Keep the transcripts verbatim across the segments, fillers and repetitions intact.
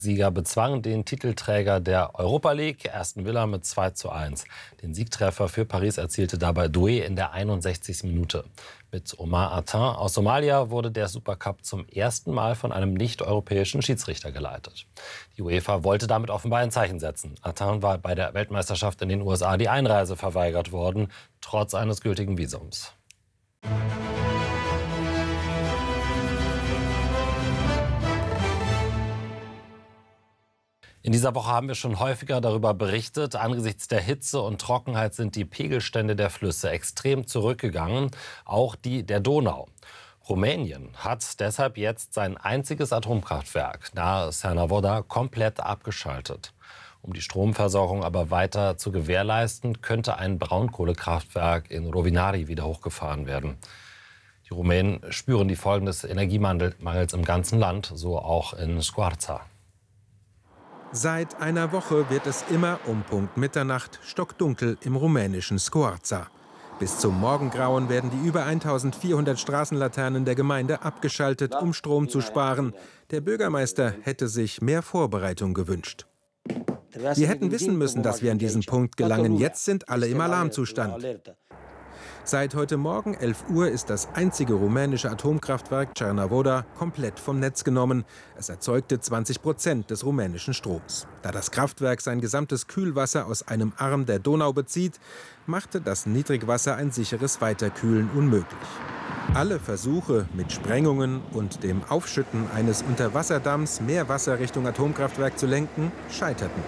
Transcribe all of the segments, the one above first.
Sieger bezwang den Titelträger der Europa League, Aston Villa, mit zwei zu eins. Den Siegtreffer für Paris erzielte dabei Doué in der einundsechzigsten Minute. Mit Omar Atin aus Somalia wurde der Supercup zum ersten Mal von einem nicht-europäischen Schiedsrichter geleitet. Die UEFA wollte damit offenbar ein Zeichen setzen. Atin war bei der Weltmeisterschaft in den U S A die Einreise verweigert worden, trotz eines gültigen Visums. In dieser Woche haben wir schon häufiger darüber berichtet. Angesichts der Hitze und Trockenheit sind die Pegelstände der Flüsse extrem zurückgegangen, auch die der Donau. Rumänien hat deshalb jetzt sein einziges Atomkraftwerk nahe Cernavoda komplett abgeschaltet. Um die Stromversorgung aber weiter zu gewährleisten, könnte ein Braunkohlekraftwerk in Rovinari wieder hochgefahren werden. Die Rumänen spüren die Folgen des Energiemangels im ganzen Land, so auch in Scoarța. Seit einer Woche wird es immer um Punkt Mitternacht stockdunkel im rumänischen Scoarța. Bis zum Morgengrauen werden die über eintausendvierhundert Straßenlaternen der Gemeinde abgeschaltet, um Strom zu sparen. Der Bürgermeister hätte sich mehr Vorbereitung gewünscht. Wir hätten wissen müssen, dass wir an diesen Punkt gelangen. Jetzt sind alle im Alarmzustand. Seit heute Morgen elf Uhr ist das einzige rumänische Atomkraftwerk Cernavoda komplett vom Netz genommen. Es erzeugte zwanzig Prozent des rumänischen Stroms. Da das Kraftwerk sein gesamtes Kühlwasser aus einem Arm der Donau bezieht, machte das Niedrigwasser ein sicheres Weiterkühlen unmöglich. Alle Versuche, mit Sprengungen und dem Aufschütten eines Unterwasserdamms mehr Wasser Richtung Atomkraftwerk zu lenken, scheiterten.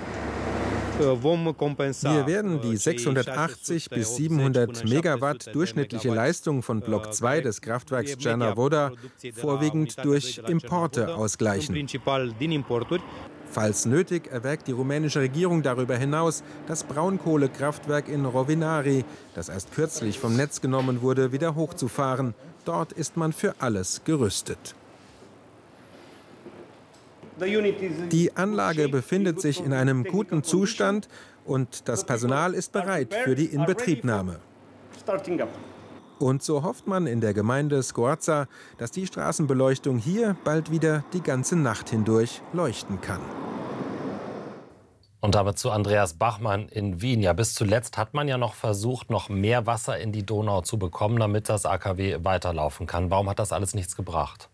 Wir werden die sechshundertachtzig bis siebenhundert Megawatt durchschnittliche Leistung von Block zwei des Kraftwerks Cernavoda vorwiegend durch Importe ausgleichen. Falls nötig, erwägt die rumänische Regierung darüber hinaus, das Braunkohlekraftwerk in Rovinari, das erst kürzlich vom Netz genommen wurde, wieder hochzufahren. Dort ist man für alles gerüstet. Die Anlage befindet sich in einem guten Zustand und das Personal ist bereit für die Inbetriebnahme. Und so hofft man in der Gemeinde Scoarța, dass die Straßenbeleuchtung hier bald wieder die ganze Nacht hindurch leuchten kann. Und damit zu Andreas Bachmann in Wien. Ja, bis zuletzt hat man ja noch versucht, noch mehr Wasser in die Donau zu bekommen, damit das A K W weiterlaufen kann. Warum hat das alles nichts gebracht?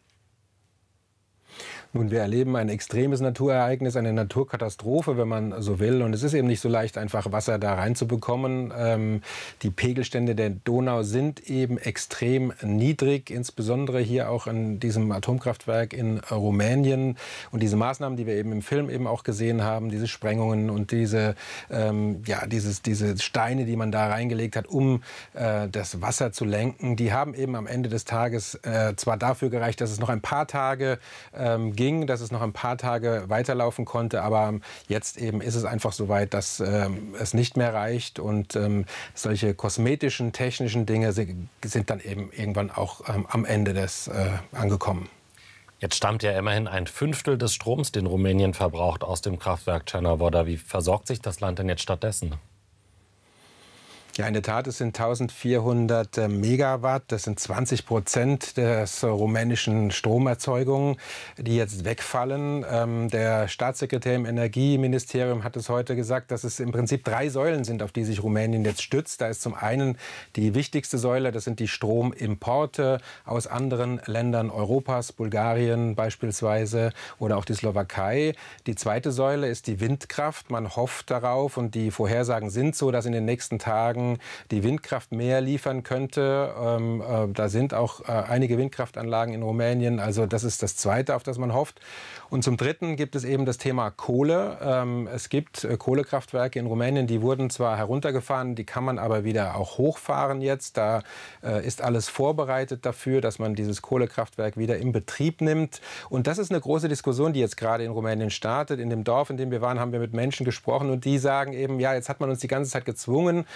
Nun, wir erleben ein extremes Naturereignis, eine Naturkatastrophe, wenn man so will. Und es ist eben nicht so leicht, einfach Wasser da reinzubekommen. Ähm, die Pegelstände der Donau sind eben extrem niedrig, insbesondere hier auch in diesem Atomkraftwerk in Rumänien. Und diese Maßnahmen, die wir eben im Film eben auch gesehen haben, diese Sprengungen und diese, ähm, ja, dieses, diese Steine, die man da reingelegt hat, um äh, das Wasser zu lenken, die haben eben am Ende des Tages äh, zwar dafür gereicht, dass es noch ein paar Tage ähm, ging, dass es noch ein paar Tage weiterlaufen konnte, aber jetzt eben ist es einfach so weit, dass ähm, es nicht mehr reicht und ähm, solche kosmetischen, technischen Dinge sind, sind dann eben irgendwann auch ähm, am Ende des äh, angekommen. Jetzt stammt ja immerhin ein Fünftel des Stroms, den Rumänien verbraucht, aus dem Kraftwerk Cernavoda. Wie versorgt sich das Land denn jetzt stattdessen? Ja, in der Tat, es sind eintausendvierhundert Megawatt, das sind zwanzig Prozent des rumänischen Stromerzeugung, die jetzt wegfallen. Ähm, der Staatssekretär im Energieministerium hat es heute gesagt, dass es im Prinzip drei Säulen sind, auf die sich Rumänien jetzt stützt. Da ist zum einen die wichtigste Säule, das sind die Stromimporte aus anderen Ländern Europas, Bulgarien beispielsweise oder auch die Slowakei. Die zweite Säule ist die Windkraft. Man hofft darauf und die Vorhersagen sind so, dass in den nächsten Tagen die Windkraft mehr liefern könnte. Ähm, äh, da sind auch äh, einige Windkraftanlagen in Rumänien. Also das ist das Zweite, auf das man hofft. Und zum Dritten gibt es eben das Thema Kohle. Ähm, es gibt äh, Kohlekraftwerke in Rumänien, die wurden zwar heruntergefahren, die kann man aber wieder auch hochfahren jetzt. Da äh, ist alles vorbereitet dafür, dass man dieses Kohlekraftwerk wieder in Betrieb nimmt. Und das ist eine große Diskussion, die jetzt gerade in Rumänien startet. In dem Dorf, in dem wir waren, haben wir mit Menschen gesprochen und die sagen eben, ja, jetzt hat man uns die ganze Zeit gezwungen, aus der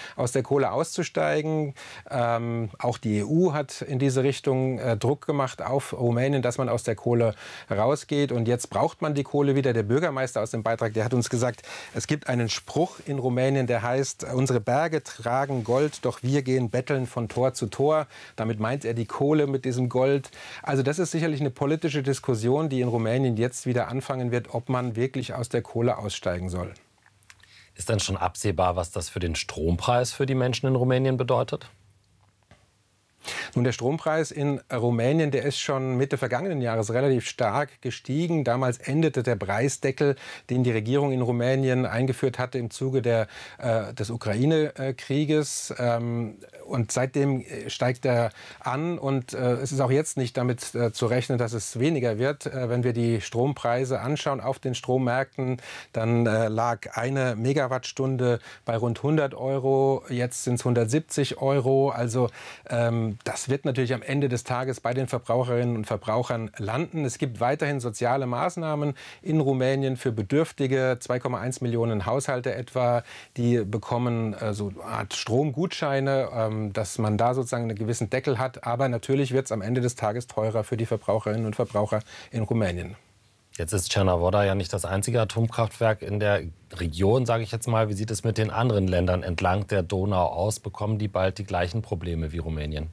der Kohle auszusteigen. Ähm, auch die E U hat in diese Richtung äh, Druck gemacht auf Rumänien, dass man aus der Kohle rausgeht. Und jetzt braucht man die Kohle wieder. Der Bürgermeister aus dem Beitrag, der hat uns gesagt, es gibt einen Spruch in Rumänien, der heißt, unsere Berge tragen Gold, doch wir gehen betteln von Tor zu Tor. Damit meint er die Kohle mit diesem Gold. Also das ist sicherlich eine politische Diskussion, die in Rumänien jetzt wieder anfangen wird, ob man wirklich aus der Kohle aussteigen soll. Ist dann schon absehbar, was das für den Strompreis für die Menschen in Rumänien bedeutet? Nun, der Strompreis in Rumänien, der ist schon Mitte vergangenen Jahres relativ stark gestiegen. Damals endete der Preisdeckel, den die Regierung in Rumänien eingeführt hatte im Zuge der, äh, des Ukraine-Krieges. Ähm, und seitdem steigt er an. Und äh, es ist auch jetzt nicht damit äh, zu rechnen, dass es weniger wird. Äh, wenn wir die Strompreise anschauen auf den Strommärkten, dann äh, lag eine Megawattstunde bei rund hundert Euro. Jetzt sind es hundertsiebzig Euro. Also ähm, das wird natürlich am Ende des Tages bei den Verbraucherinnen und Verbrauchern landen. Es gibt weiterhin soziale Maßnahmen in Rumänien für Bedürftige. zwei Komma eins Millionen Haushalte etwa, die bekommen äh, so eine Art Stromgutscheine, ähm, dass man da sozusagen einen gewissen Deckel hat. Aber natürlich wird es am Ende des Tages teurer für die Verbraucherinnen und Verbraucher in Rumänien. Jetzt ist Cernavodă ja nicht das einzige Atomkraftwerk in der Region, sage ich jetzt mal. Wie sieht es mit den anderen Ländern entlang der Donau aus? Bekommen die bald die gleichen Probleme wie Rumänien?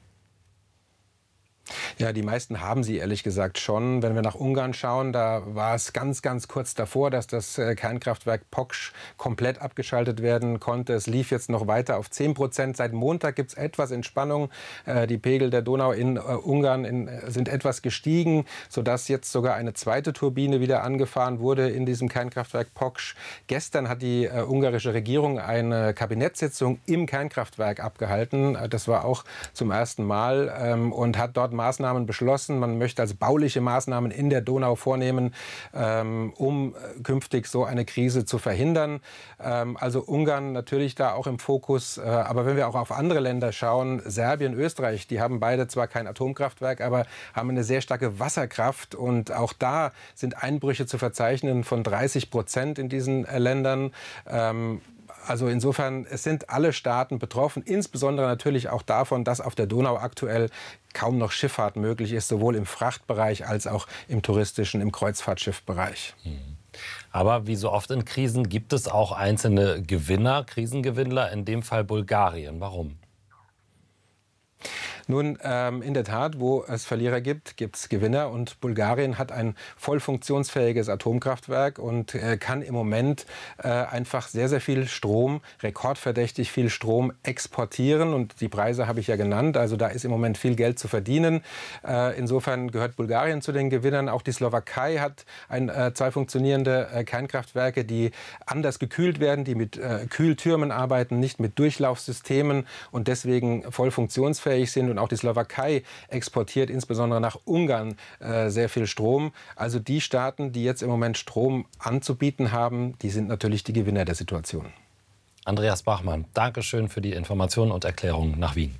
Ja, die meisten haben sie ehrlich gesagt schon. Wenn wir nach Ungarn schauen, da war es ganz, ganz kurz davor, dass das Kernkraftwerk Poksch komplett abgeschaltet werden konnte. Es lief jetzt noch weiter auf zehn Prozent. Seit Montag gibt es etwas Entspannung. Die Pegel der Donau in Ungarn in, sind etwas gestiegen, sodass jetzt sogar eine zweite Turbine wieder angefahren wurde in diesem Kernkraftwerk Poksch. Gestern hat die äh, ungarische Regierung eine Kabinettssitzung im Kernkraftwerk abgehalten. Das war auch zum ersten Mal ähm, und hat dort Maßnahmen beschlossen. Man möchte also bauliche Maßnahmen in der Donau vornehmen, ähm, um künftig so eine Krise zu verhindern. Ähm, also Ungarn natürlich da auch im Fokus. Äh, aber wenn wir auch auf andere Länder schauen, Serbien, Österreich, die haben beide zwar kein Atomkraftwerk, aber haben eine sehr starke Wasserkraft. Und auch da sind Einbrüche zu verzeichnen von dreißig Prozent in diesen äh, Ländern. Ähm, Also insofern, es sind alle Staaten betroffen, insbesondere natürlich auch davon, dass auf der Donau aktuell kaum noch Schifffahrt möglich ist, sowohl im Frachtbereich als auch im touristischen, im Kreuzfahrtschiffbereich. Aber wie so oft in Krisen gibt es auch einzelne Gewinner, Krisengewinnler, in dem Fall Bulgarien. Warum? Nun, ähm, in der Tat, wo es Verlierer gibt, gibt es Gewinner. Und Bulgarien hat ein voll funktionsfähiges Atomkraftwerk und äh, kann im Moment äh, einfach sehr, sehr viel Strom, rekordverdächtig viel Strom exportieren. Und die Preise habe ich ja genannt. Also da ist im Moment viel Geld zu verdienen. Äh, insofern gehört Bulgarien zu den Gewinnern. Auch die Slowakei hat ein, äh, zwei funktionierende äh, Kernkraftwerke, die anders gekühlt werden, die mit äh, Kühltürmen arbeiten, nicht mit Durchlaufsystemen und deswegen voll funktionsfähig sind. Und auch die Slowakei exportiert insbesondere nach Ungarn äh, sehr viel Strom. Also die Staaten, die jetzt im Moment Strom anzubieten haben, die sind natürlich die Gewinner der Situation. Andreas Bachmann, danke schön für die Informationen und Erklärungen nach Wien.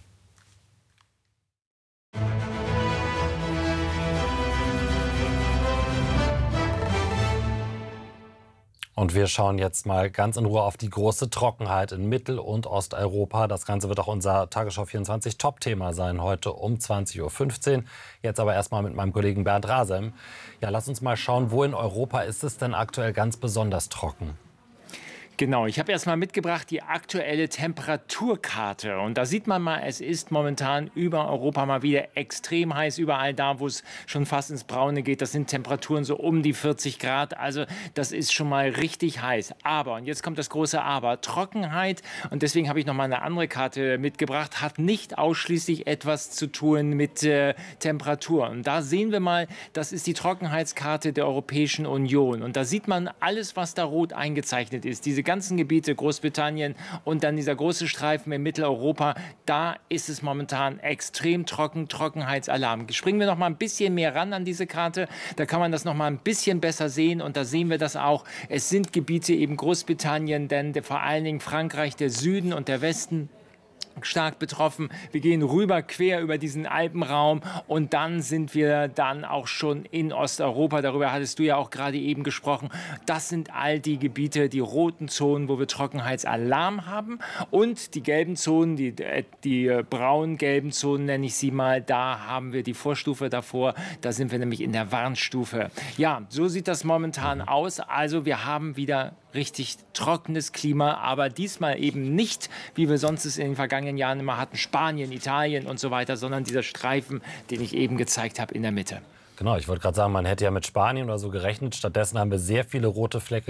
Und wir schauen jetzt mal ganz in Ruhe auf die große Trockenheit in Mittel- und Osteuropa. Das Ganze wird auch unser Tagesschau vierundzwanzig Top-Thema sein, heute um zwanzig Uhr fünfzehn. Jetzt aber erstmal mit meinem Kollegen Bernd Rasem. Ja, lass uns mal schauen, wo in Europa ist es denn aktuell ganz besonders trocken? Genau, ich habe erst mal mitgebracht die aktuelle Temperaturkarte. Und da sieht man mal, es ist momentan über Europa mal wieder extrem heiß. Überall da, wo es schon fast ins Braune geht, das sind Temperaturen so um die vierzig Grad. Also das ist schon mal richtig heiß. Aber, und jetzt kommt das große Aber, Trockenheit. Und deswegen habe ich noch mal eine andere Karte mitgebracht. Hat nicht ausschließlich etwas zu tun mit äh, Temperatur. Und da sehen wir mal, das ist die Trockenheitskarte der Europäischen Union. Und da sieht man alles, was da rot eingezeichnet ist. Diese ganzen Gebiete, Großbritannien und dann dieser große Streifen in Mitteleuropa, da ist es momentan extrem trocken, Trockenheitsalarm. Springen wir noch mal ein bisschen mehr ran an diese Karte, da kann man das noch mal ein bisschen besser sehen und da sehen wir das auch. Es sind Gebiete eben Großbritannien, denn vor allen Dingen Frankreich, der Süden und der Westen, stark betroffen. Wir gehen rüber quer über diesen Alpenraum und dann sind wir dann auch schon in Osteuropa. Darüber hattest du ja auch gerade eben gesprochen. Das sind all die Gebiete, die roten Zonen, wo wir Trockenheitsalarm haben, und die gelben Zonen, die, die braun-gelben Zonen nenne ich sie mal, da haben wir die Vorstufe davor. Da sind wir nämlich in der Warnstufe. Ja, so sieht das momentan aus. Also wir haben wieder richtig trockenes Klima, aber diesmal eben nicht, wie wir sonst es in den vergangenen Jahren immer hatten, Spanien, Italien und so weiter, sondern dieser Streifen, den ich eben gezeigt habe, in der Mitte. Genau, ich wollte gerade sagen, man hätte ja mit Spanien oder so gerechnet. Stattdessen haben wir sehr viele rote Flecke